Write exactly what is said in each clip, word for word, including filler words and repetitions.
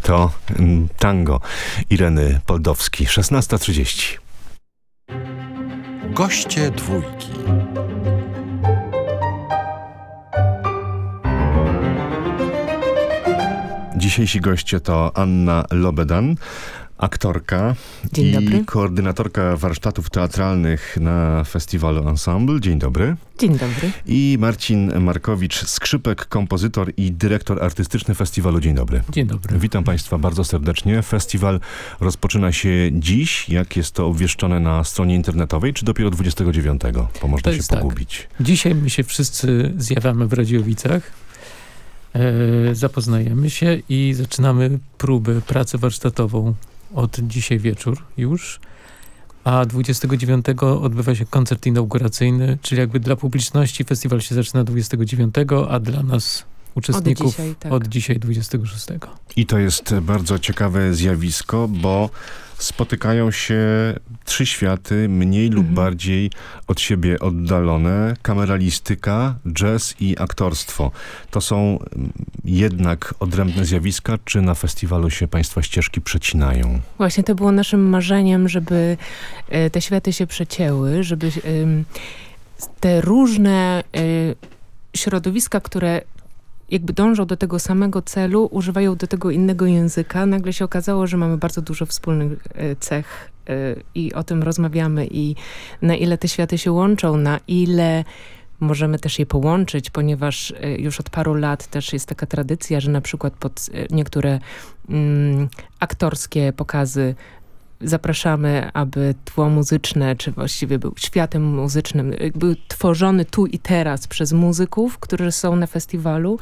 To mm, tango Ireny Poldowski, szesnasta trzydzieści. Goście dwójki. Dzisiejsi goście to Anna Lobedan, aktorka Dzień i dobry. koordynatorka warsztatów teatralnych na festiwalu Ensemble. Dzień dobry. Dzień dobry. I Marcin Markowicz, skrzypek, kompozytor i dyrektor artystyczny festiwalu. Dzień dobry. Dzień dobry. Witam Państwa bardzo serdecznie. Festiwal rozpoczyna się dziś, jak jest to obwieszczone na stronie internetowej, czy dopiero dwudziestego dziewiątego? Bo można się pogubić. Tak. Dzisiaj my się wszyscy zjawiamy w Radziowicach. E, zapoznajemy się i zaczynamy próby, pracę warsztatową od dzisiaj wieczór już. A dwudziestego dziewiątego odbywa się koncert inauguracyjny, czyli jakby dla publiczności festiwal się zaczyna dwudziestego dziewiątego, a dla nas uczestników od dzisiaj, tak. od dzisiaj dwudziestego szóstego. I to jest bardzo ciekawe zjawisko, bo spotykają się trzy światy, mniej mhm. lub bardziej od siebie oddalone. Kameralistyka, jazz i aktorstwo. To są jednak odrębne zjawiska, czy na festiwalu się Państwa ścieżki przecinają? Właśnie to było naszym marzeniem, żeby e, te światy się przecięły, żeby e, te różne e, środowiska, które jakby dążą do tego samego celu, używają do tego innego języka. Nagle się okazało, że mamy bardzo dużo wspólnych cech i o tym rozmawiamy i na ile te światy się łączą, na ile możemy też je połączyć, ponieważ już od paru lat też jest taka tradycja, że na przykład pod niektóre mm, aktorskie pokazy zapraszamy, aby tło muzyczne, czy właściwie był światem muzycznym, był tworzony tu i teraz przez muzyków, którzy są na festiwalu.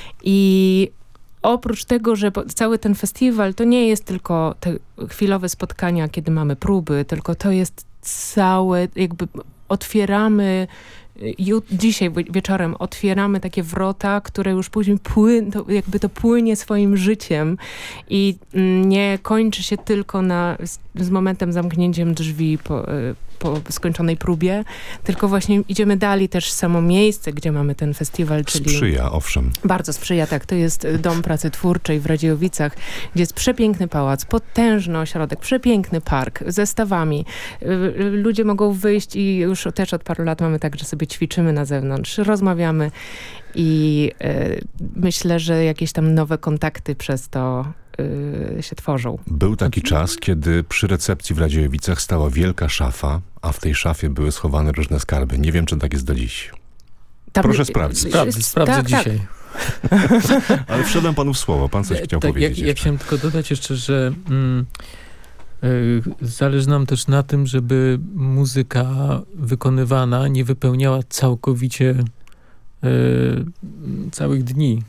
I oprócz tego, że cały ten festiwal to nie jest tylko te chwilowe spotkania, kiedy mamy próby, tylko to jest całe, jakby otwieramy dzisiaj wieczorem otwieramy takie wrota, które już później płyn, to jakby to płynie swoim życiem i nie kończy się tylko na, z, z momentem zamknięciem drzwi po, po skończonej próbie, tylko właśnie idziemy dalej też samo miejsce, gdzie mamy ten festiwal, czyli... Sprzyja, owszem. Bardzo sprzyja, tak. To jest Dom Pracy Twórczej w Radziowicach, gdzie jest przepiękny pałac, potężny ośrodek, przepiękny park ze stawami. Ludzie mogą wyjść i już też od paru lat mamy tak, że sobie ćwiczymy na zewnątrz, rozmawiamy i y, myślę, że jakieś tam nowe kontakty przez to y, się tworzą. Był taki czas, kiedy przy recepcji w Radziowicach stała wielka szafa, a w tej szafie były schowane różne skarby. Nie wiem, czy tak jest do dziś. Tam, Proszę sprawdzić. Sprawdzę, sprawdzę tak, dzisiaj. Tak. Ale wszedłem panu w słowo. Pan coś chciał tak, powiedzieć. Ja, ja chciałem tylko dodać jeszcze, że mm, y, zależy nam też na tym, żeby muzyka wykonywana nie wypełniała całkowicie y, całych dni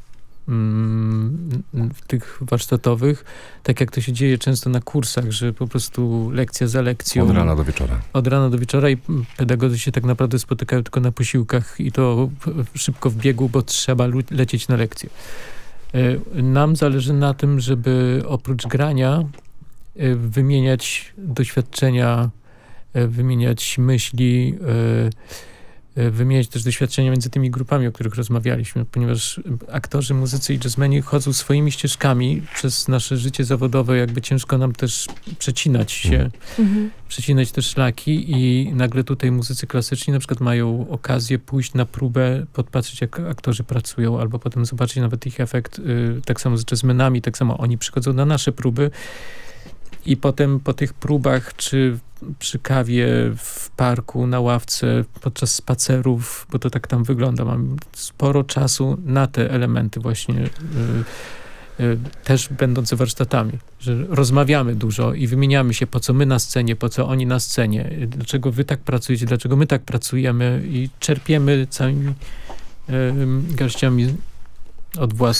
w tych warsztatowych, tak jak to się dzieje często na kursach, że po prostu lekcja za lekcją. Od rana do wieczora. Od rana do wieczora i pedagodzy się tak naprawdę spotykają tylko na posiłkach i to szybko w biegu, bo trzeba lecieć na lekcję. Nam zależy na tym, żeby oprócz grania wymieniać doświadczenia, wymieniać myśli, wymieniać też doświadczenia między tymi grupami, o których rozmawialiśmy, ponieważ aktorzy, muzycy i jazzmeni chodzą swoimi ścieżkami przez nasze życie zawodowe, jakby ciężko nam też przecinać się, mhm. przecinać te szlaki i nagle tutaj muzycy klasyczni na przykład mają okazję pójść na próbę, podpatrzeć jak aktorzy pracują, albo potem zobaczyć nawet ich efekt, tak samo z jazzmenami, tak samo oni przychodzą na nasze próby i potem po tych próbach, czy przy kawie w parku, na ławce, podczas spacerów, bo to tak tam wygląda. Mam sporo czasu na te elementy właśnie, y, y, też będące warsztatami, że rozmawiamy dużo i wymieniamy się, po co my na scenie, po co oni na scenie, dlaczego wy tak pracujecie, dlaczego my tak pracujemy i czerpiemy całymi y, garściami od własnych